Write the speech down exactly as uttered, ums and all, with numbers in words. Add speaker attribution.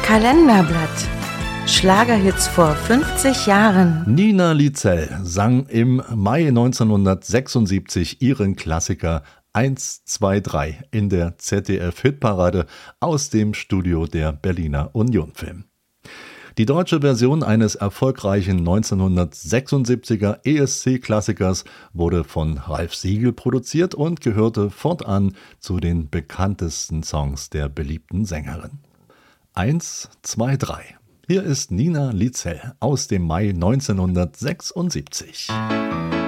Speaker 1: Kalenderblatt. Schlagerhits vor fünfzig Jahren.
Speaker 2: Nina Liezell sang im Mai neunzehnhundertsechsundsiebzig ihren Klassiker eins, zwei, drei in der Z D F-Hitparade aus dem Studio der Berliner Union Film. Die deutsche Version eines erfolgreichen neunzehnhundertsechsundsiebziger E S C-Klassikers wurde von Ralf Siegel produziert und gehörte fortan zu den bekanntesten Songs der beliebten Sängerin. eins, zwei, drei. Hier ist Nina Liezell aus dem Mai neunzehnhundertsechsundsiebzig.